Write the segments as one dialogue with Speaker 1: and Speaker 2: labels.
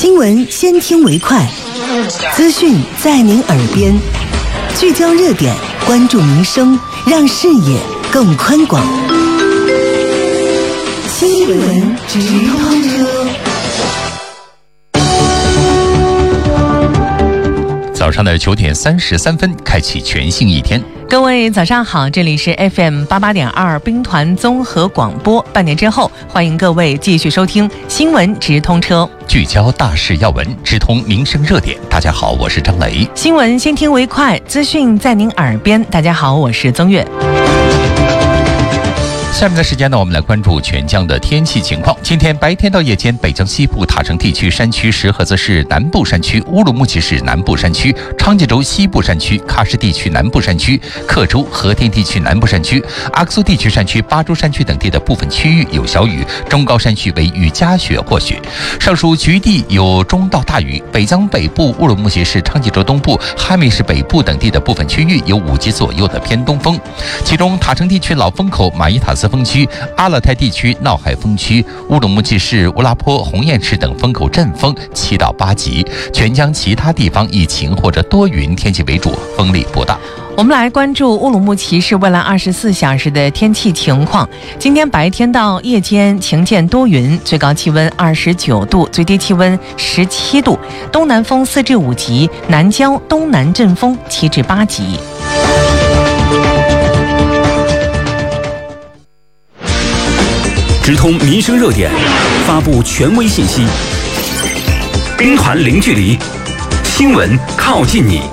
Speaker 1: 新闻先听为快，资讯在您耳边，聚焦热点，关注民生，让视野更宽广。新闻直通车。
Speaker 2: 早上的9点33分，开启全新一天。
Speaker 3: 各位早上好，这里是 FM88.2 兵团综合广播。半点之后，欢迎各位继续收听新闻直通车，
Speaker 2: 聚焦大事要闻，直通民生热点。大家好，我是张雷。
Speaker 3: 新闻先听为快，资讯在您耳边。大家好，我是曾月。
Speaker 2: 下面的时间呢，我们来关注全江的天气情况。今天白天到夜间，北江西部塔城地区山区、石河子市南部山区、乌鲁木齐市南部山区、昌吉州西部山区、喀什地区南部山区、克州、和田地区南部山区、阿克苏地区山区、巴州山区等地的部分区域有小雨，中高山区为雨夹雪或雪。上述局地有中到大雨。北江北部、乌鲁木齐市、昌吉州东部、哈密市北部等地的部分区域有5级左右的偏东风，其中塔城地区老风口、马依塔斯风区、阿勒泰地区闹海风区、乌鲁木齐市、乌拉坡、红雁市等风口阵风7到8级。全江其他地方以晴或者多云天气为主，风力不大。
Speaker 3: 我们来关注乌鲁木齐市未来24小时的天气情况。今天白天到夜间晴间多云，最高气温29度，最低气温17度，东南风4至5级，南郊东南阵风7至8级。
Speaker 4: 直通民生热点，发布权威信息，兵团零距离，新闻靠近你。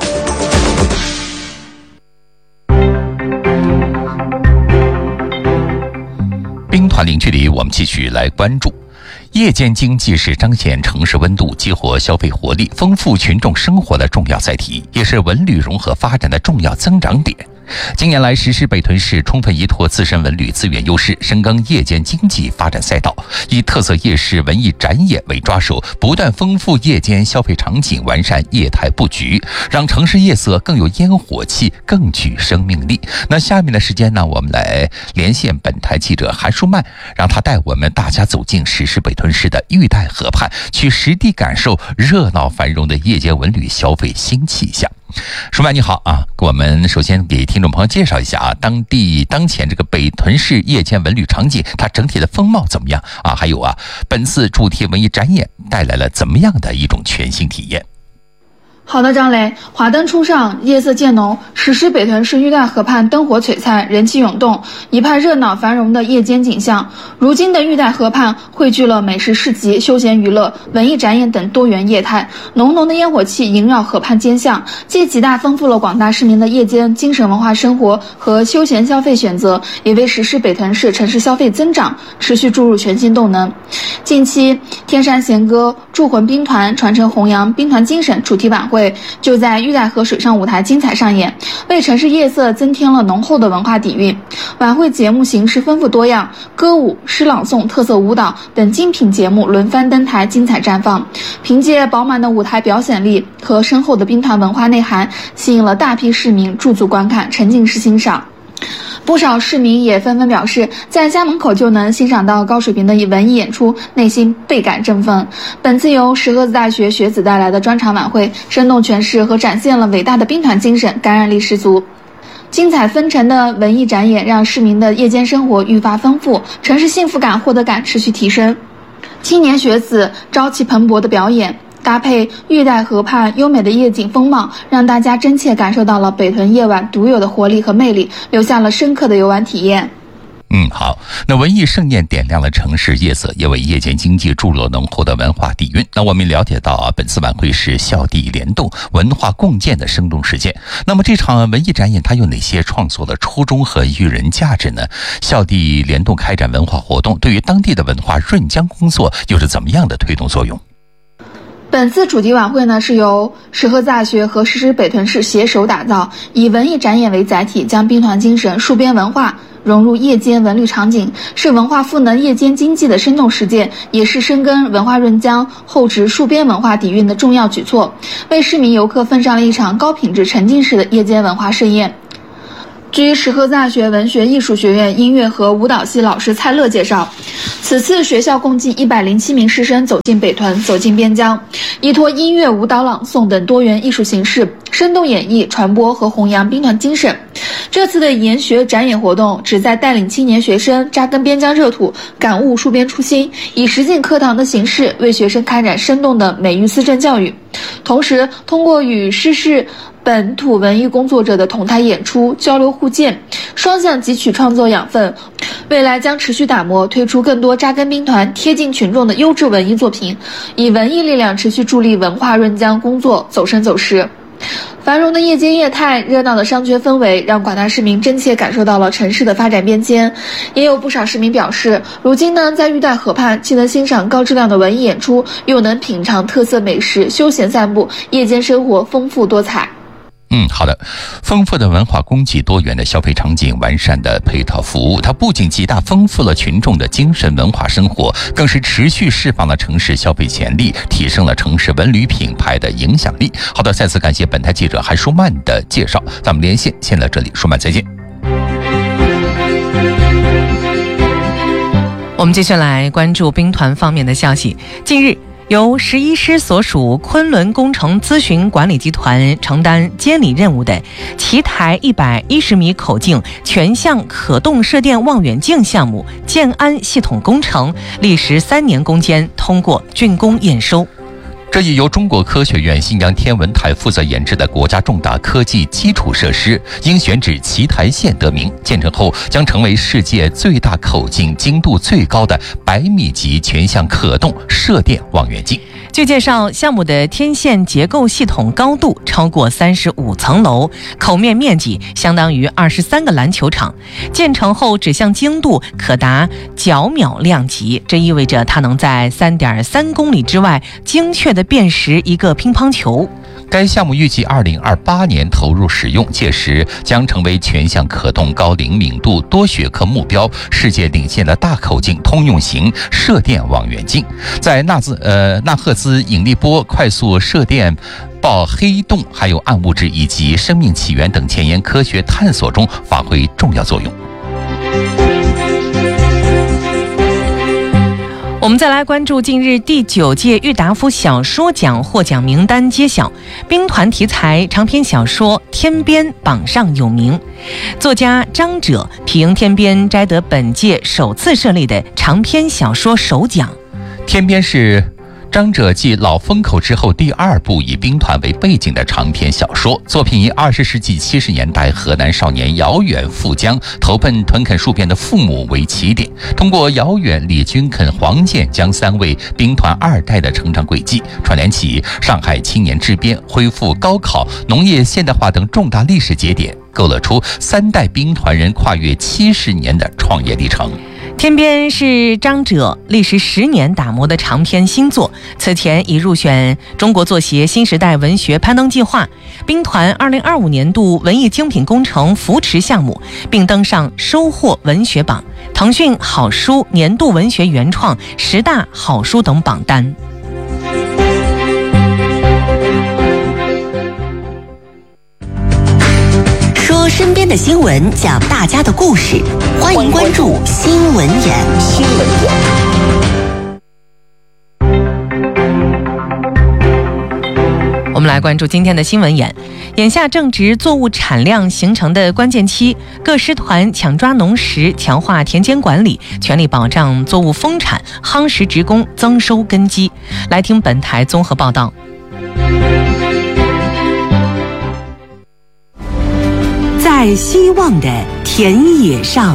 Speaker 2: 兵团零距离，我们继续来关注。夜间经济是彰显城市温度、激活消费活力、丰富群众生活的重要载体，也是文旅融合发展的重要增长点。近年来实施北屯市充分依托自身文旅资源优势，深耕夜间经济发展赛道，以特色夜市文艺展演为抓手，不断丰富夜间消费场景，完善业态布局，让城市夜色更有烟火气，更具生命力。那下面的时间呢，我们来连线本台记者韩舒曼，让他带我们大家走进实施北屯市的玉带河畔，去实地感受热闹繁荣的夜间文旅消费新气象。舒曼你好啊，我们首先给听众朋友介绍一下啊，当前这个北屯市夜间文旅场景，它整体的风貌怎么样啊？还有啊，本次主题文艺展演带来了怎么样的一种全新体验？
Speaker 5: 好的，张雷，华灯初上，夜色渐浓，实施北屯市玉带河畔灯火璀璨，人气涌动，一派热闹繁荣的夜间景象。如今的玉带河畔汇聚了美食市集、休闲娱乐、文艺展演等多元业态，浓浓的烟火气萦绕河畔街巷，既极大丰富了广大市民的夜间精神文化生活和休闲消费选择，也为实施北屯市城市消费增长持续注入全新动能。近期，天山弦歌、铸魂兵团传承弘扬兵团精神主题晚会就在玉带河水上舞台精彩上演，为城市夜色增添了浓厚的文化底蕴。晚会节目形式丰富多样，歌舞、诗朗诵、特色舞蹈等精品节目轮番登台，精彩绽放。凭借饱满的舞台表现力和深厚的兵团文化内涵，吸引了大批市民驻足观看，沉浸式欣赏。不少市民也纷纷表示，在家门口就能欣赏到高水平的文艺演出，内心倍感振奋。本次由石河子大学学子带来的专场晚会，生动诠释和展现了伟大的兵团精神，感染力十足。精彩纷呈的文艺展演让市民的夜间生活愈发丰富，城市幸福感、获得感持续提升。青年学子朝气蓬勃的表演，搭配玉带河畔优美的夜景风貌，让大家真切感受到了北屯夜晚独有的活力和魅力，留下了深刻的游玩体验。
Speaker 2: 好，那文艺盛宴点亮了城市夜色，也为夜间经济注入了浓厚的文化底蕴。那我们了解到啊，本次晚会是校地联动、文化共建的生动实践。那么这场文艺展演它有哪些创作的初衷和育人价值呢？校地联动开展文化活动，对于当地的文化润浆工作有着怎么样的推动作用？
Speaker 5: 本次主题晚会呢，是由石河子大学和实施北屯市携手打造，以文艺展演为载体，将兵团精神、戍边文化融入夜间文旅场景，是文化赋能夜间经济的生动实践，也是深耕文化润浆、厚植戍边文化底蕴的重要举措，为市民游客奉上了一场高品质沉浸式的夜间文化盛宴。 据石河子大学文学艺术学院音乐和舞蹈系老师蔡乐介绍，此次学校共计107名师生走进北屯，走进边疆，依托音乐、舞蹈、朗诵等多元艺术形式，生动演绎、传播和弘扬兵团精神。这次的研学展演活动旨在带领青年学生扎根边疆热土，感悟戍边初心，以实践课堂的形式为学生开展生动的美育思政教育。同时，通过与师事本土文艺工作者的同台演出、交流互鉴，双向汲取创作养分，未来将持续打磨，推出更多扎根兵团、贴近群众的优质文艺作品，以文艺力量持续助力文化润疆工作走深走实。繁荣的夜间业态、热闹的商圈氛围，让广大市民真切感受到了城市的发展变迁。也有不少市民表示，如今呢，在玉带河畔，既能欣赏高质量的文艺演出，又能品尝特色美食，休闲散步，夜间生活丰富多彩。
Speaker 2: 好的，丰富的文化供给、多元的消费场景、完善的配套服务，它不仅极大丰富了群众的精神文化生活，更是持续释放了城市消费潜力，提升了城市文旅品牌的影响力。好的，再次感谢本台记者韩舒曼的介绍，咱们连线先到这里，舒曼再见。
Speaker 3: 我们接下来关注兵团方面的消息。近日，由11师所属昆仑工程咨询管理集团承担监理任务的奇台110米口径全向可动射电望远镜项目建安系统工程，历时3年攻坚，通过竣工验收。
Speaker 2: 这一由中国科学院新疆天文台负责研制的国家重大科技基础设施，因选址奇台县得名。建成后将成为世界最大口径、精度最高的100米级全向可动射电望远镜。
Speaker 3: 据介绍，项目的天线结构系统高度超过35层楼，口面面积相当于23个篮球场。建成后指向精度可达角秒量级，这意味着它能在3.3公里之外精确地辨识一个乒乓球。
Speaker 2: 该项目预计2028年投入使用，届时将成为全向可动、高灵敏度、多学科目标、世界领先的大口径通用型射电望远镜，在纳赫兹引力波、快速射电暴黑洞、还有暗物质以及生命起源等前沿科学探索中发挥重要作用。
Speaker 3: 我们再来关注近日第9届郁达夫小说奖获奖名单揭晓，兵团题材长篇小说《天边》榜上有名，作家张哲皮营天边摘得本届首次设立的长篇小说首奖。
Speaker 2: 天边是张哲继《老风口》之后第2部以兵团为背景的长篇小说，作品以20世纪70年代河南少年姚远赴疆投奔屯垦戍边的父母为起点，通过姚远、李君肯、黄健将3位兵团2代的成长轨迹串联起上海青年治边、恢复高考、农业现代化等重大历史节点，勾勒出3代兵团人跨越70年的创业历程。
Speaker 3: 天边是张哲历时10年打磨的长篇新作，此前已入选中国作协新时代文学攀登计划、兵团2025年度文艺精品工程扶持项目，并登上收获文学榜、腾讯好书年度文学原创10大好书等榜单。
Speaker 1: 说身边的新闻，讲大家的故事，欢迎关注新闻眼。
Speaker 3: 我们来关注今天的新闻眼。眼下正值作物产量形成的关键期，各师团抢抓农时，强化田间管理，全力保障作物丰产，夯实职工增收根基。来听本台综合报道。
Speaker 1: 在希望的田野上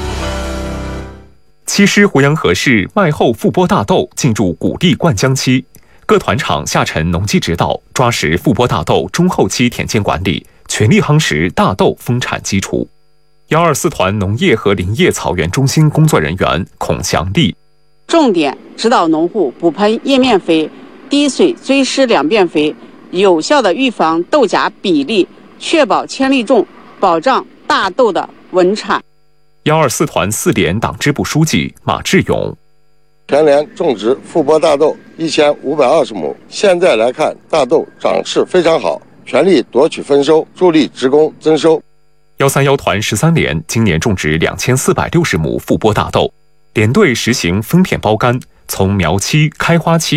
Speaker 6: 7师湖阳河市麦后复播大豆进入谷地灌浆期，各团场下沉农机指导，抓实复播大豆中后期田间管理，全力夯实大豆丰产基础。124团农业和林业草原中心工作人员孔祥利，
Speaker 7: 重点指导农户补喷叶面肥、滴水追施两遍肥，有效的预防豆荚比例，确保千粒种，保障大豆的稳产。
Speaker 6: 124团4连党支部书记马志勇，
Speaker 8: 全连种植复播大豆1520亩，现在来看大豆长势非常好，全力夺取丰收，助力职工增收。
Speaker 6: 131团13连今年种植2460亩复播大豆，连队实行分片包干，从苗期、开花期